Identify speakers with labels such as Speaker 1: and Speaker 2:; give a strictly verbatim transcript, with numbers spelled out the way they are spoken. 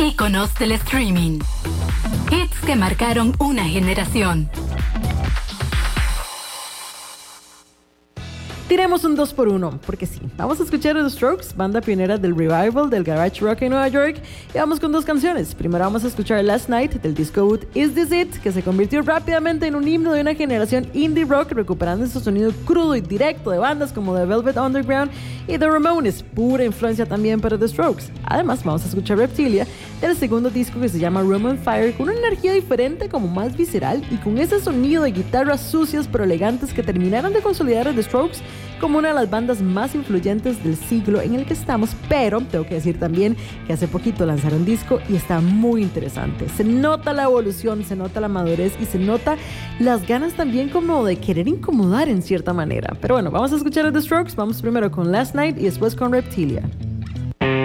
Speaker 1: Íconos del streaming. Hits que marcaron una generación.
Speaker 2: Tiremos un dos por uno, porque sí, vamos a escuchar a The Strokes, banda pionera del revival del garage rock en Nueva York, y vamos con dos canciones. Primero vamos a escuchar Last Night del disco Wood Is This It, que se convirtió rápidamente en un himno de una generación indie rock, recuperando ese sonido crudo y directo de bandas como The Velvet Underground y The Ramones, pura influencia también para The Strokes. Además vamos a escuchar Reptilia del segundo disco, que se llama Room on Fire, con una energía diferente, como más visceral, y con ese sonido de guitarras sucias pero elegantes que terminaron de consolidar a The Strokes como una de las bandas más influyentes del siglo en el que estamos. Pero tengo que decir también que hace poquito lanzaron disco y está muy interesante. Se nota la evolución, se nota la madurez y se nota las ganas también como de querer incomodar en cierta manera. Pero bueno, vamos a escuchar a The Strokes. Vamos primero con Last Night y después con Reptilia.